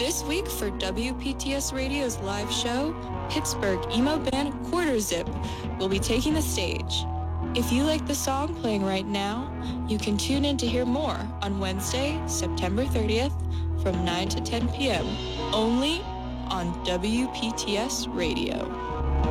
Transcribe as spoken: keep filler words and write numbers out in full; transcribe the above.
This week for W P T S Radio's live show, Pittsburgh emo band Quarter Zip will be taking the stage. If you like the song playing right now, you can tune in to hear more on Wednesday, September thirtieth from nine to ten p.m. only on W P T S Radio.